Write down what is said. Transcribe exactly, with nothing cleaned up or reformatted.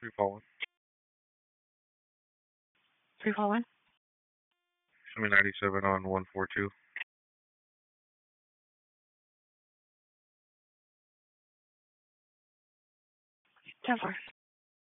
three four one. three four one. Show me ninety-seven on one four two. ten four.